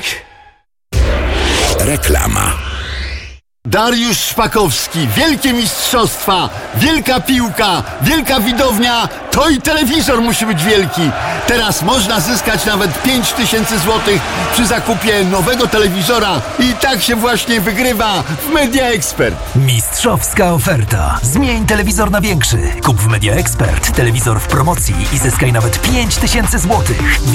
Reklama. Dariusz Szpakowski, wielkie mistrzostwa, wielka piłka, wielka widownia, to i telewizor musi być wielki. Teraz można zyskać nawet 5000 zł przy zakupie nowego telewizora i tak się właśnie wygrywa w Media Expert. Mistrzowska oferta. Zmień telewizor na większy. Kup w Media Expert telewizor w promocji i zyskaj nawet 5000 zł.